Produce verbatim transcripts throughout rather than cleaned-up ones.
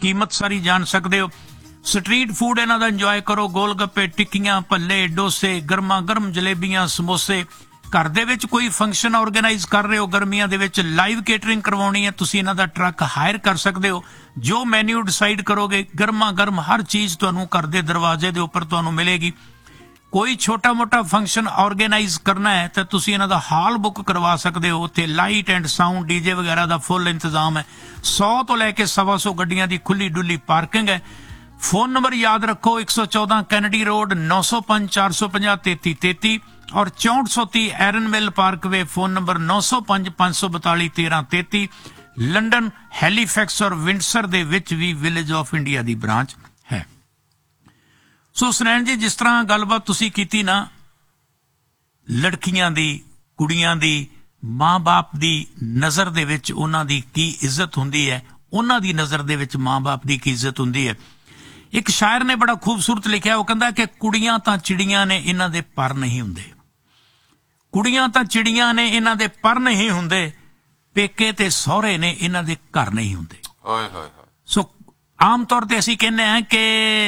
कीमत सारी जान सकते हो। स्ट्रीट फूड इन्हां दा इंजॉय करो, गोल गप्पे, टिक्कियां, भल्ले, डोसे, गर्मा गर्म जलेबियां, समोसे। घर दे विच कोई फंक्शन ऑर्गेनाइज कर रहे हो, गर्मियां दे विच लाइव केटरिंग करवाउणी है, तुसीं इन्हां दा ट्रक हायर कर सकते हो। जो मैन्यू डिसाइड करोगे गर्मा गर्म हर चीज़ तुहानूं घर दे दरवाजे दे उपर तुहानूं मिलेगी। कोई छोटा मोटा फंक्शन ऑर्गेनाइज करना है तो तुसीं इन्हां दा हाल बुक करवा सकते हो। उत्थे लाइट एंड साउंड, डीजे वगैरह का फुल इंतजाम है। सौ तो लैके सवा सौ गड्डियां दी खुली डुली पार्किंग है। फोन नंबर याद रखो, एक सौ चौदह कैनेडी रोड, नौ सौ पांच चार सौ पंजाह तेती तेती और चौंठ सौ तीह एरनविल पार्कवे। फोन नंबर नौ सौ पांच पांच सौ बताली तेरह तेती। लंडन, हैलीफैक्स और विंडसर दे विच भी village of India the branch है। सो सुनैन जी, जिस तरह गलबात तुसी कीती ना, लड़कियां दी, कुड़ियां दी, मां बाप दी नजर दे विच उन्हां दी की इज्जत हुंदी है, उन्हां दी नजर दे विच मां बाप दी की इज्जत हुंदी है। एक शायर ने बड़ा खूबसूरत लिखा, वो कहंदा कि कुड़ियां तां चिड़ियां ने, इन्हां दे पर नहीं हुंदे। कुड़ियां तां चिड़ियां ने, इन्हां दे पर नहीं हुंदे। पेके ते सहुरे ने, इन्हां दे घर नहीं हुंदे। सो आम तौर ते असीं कहने हैं कि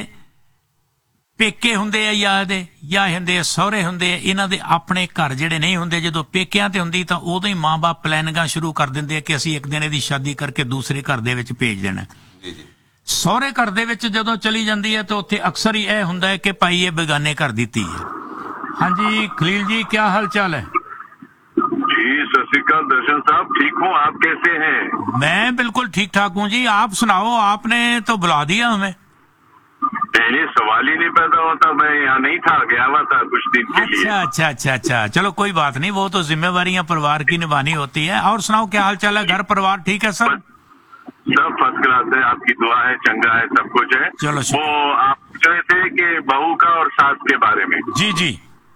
पेके हुंदे आ या दे या हुंदे सहुरे हुंदे, इन्हां दे अपने घर जिहड़े नहीं हुंदे। जदों पेकियां ते हुंदी तां उदों ही मां बाप प्लैनिंगां शुरू कर दिंदे कि असीं एक दिन इहदी शादी करके दूसरे घर दे विच भेज देना। सहुरे घर दे विच जदों चली जांदी है तो उत्थे अक्सर ही यह हुंदा है कि भाई ये बेगाने घर दी धी है। हाँ जी खलील जी, क्या हाल चाल है? जी सत श्री अकाल दर्शन साहब, ठीक हूँ, आप कैसे हैं? मैं बिल्कुल ठीक ठाक हूँ जी, आप सुनाओ, आपने तो बुला दिया हमें। नहीं, सवाल ही नहीं पैदा होता, मैं यहाँ नहीं था, गया हुआ था कुछ दिन के लिए। अच्छा अच्छा अच्छा अच्छा, चलो कोई बात नहीं, वो तो जिम्मेवारियां परिवार की निभानी होती है। और सुनाओ, क्या हाल चाल है? घर परिवार ठीक है सब? सब फर्स्ट क्लास है, आपकी दुआ है, चंगा है, सब कुछ है। चलो वो आप पूछ रहे थे कि बहू का और सास के बारे में। जी जी,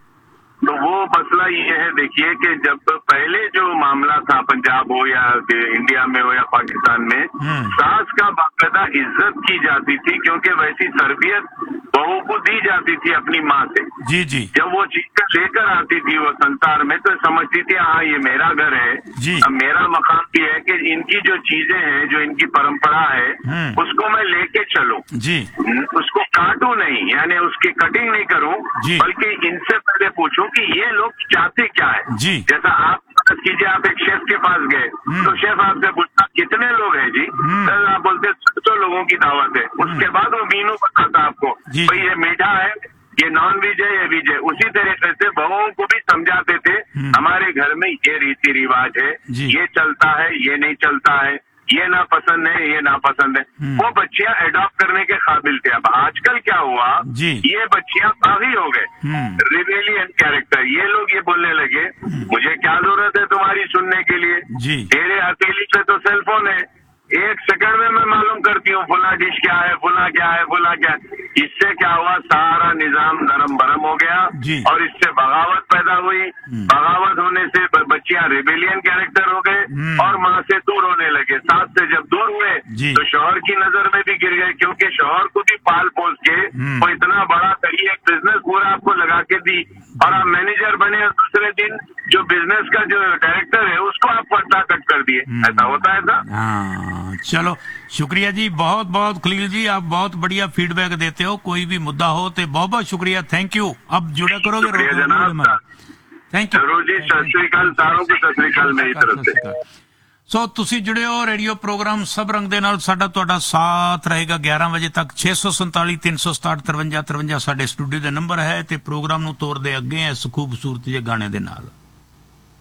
तो वो मसला ये है, देखिए कि जब पहले जो मामला था, पंजाब हो या इंडिया में हो या पाकिस्तान में, सास का बाकायदा इज्जत की जाती थी, क्योंकि वैसी तरबियत बहू को दी जाती थी अपनी माँ से। जी जी, जब वो चीजें लेकर आती थी वो संसार में, तो समझती थी हाँ ये मेरा घर है, अब मेरा मकाम भी है कि इनकी जो चीजें हैं, जो इनकी परंपरा है, उसको मैं लेके चलूं, जी, उसको काटूं नहीं, यानी उसकी कटिंग नहीं करूं, बल्कि इनसे पहले पूछूं कि ये लोग चाहते क्या है। जी, जैसा आप कीजिए, आप एक शेफ के पास गए तो शेफ आपसे पूछता कितने लोग हैं जी, सर आप बोलते सौ लोगों की दावत है। उसके बाद वो मीनू बताता आपको, भाई ये मीठा है, ये नॉन वेज है, ये वेज है। उसी तरीके से बहुओं को भी समझाते थे, हमारे घर में ये रीति रिवाज है, ये चलता है, ये नहीं चलता है, ये ना पसंद है, ये ना पसंद है। वो बच्चियां एडॉप्ट करने के काबिल थे। अब आजकल क्या हुआ, ये बच्चियां बागी हो गए, रिबेलियन कैरेक्टर। ये लोग ये बोलने लगे, मुझे क्या जरूरत है तुम्हारी सुनने के लिए, तेरे हथेली पे तो सेलफोन है, एक सेकंड में मैं मालूम करती हूँ फुला डिश क्या है, फुला क्या है, फुला क्या है। इससे क्या हुआ, सारा निजाम नरम भरम हो गया और इससे बगावत पैदा हुई। बगावत होने से बच्चियां रिबेलियन कैरेक्टर हो गए और माँ से दूर होने लगे। सास से जब दूर हुए तो शौहर की नजर में भी गिर गए, क्योंकि शौहर को भी पाल पोस के वो इतना बड़ा करिए, एक बिजनेस पूरा आपको लगा के दी और आप मैनेजर बने और दूसरे दिन जो बिजनेस का जो डायरेक्टर है उसको आप पर्दा कट कर दिए। ऐसा होता है था। चलो शुक्रिया जी, बहुत बहुत खलील जी, आप बहुत बढ़िया फीडबैक देते हो। कोई भी मुद्दा हो तो बहुत बहुत शुक्रिया, थैंक यू। अब जुड़ा करोगे, थैंक यू जरूर जी, सत श्री अकाल सारों को, सत श्री अकाल मेरी तरफ से। सो तुसी जुड़े हो रेडियो प्रोग्राम सब रंग दे नाल, साडा तुहाडा साथ रहेगा ग्यारह बजे तक। छे सौ संताली तीन सौ सताठ तिरवंजा तिरवंजा साडे स्टूडियो दे नंबर है, ते प्रोग्राम नूं तोरदे अगे इस खूबसूरत जे गाने दे नाल।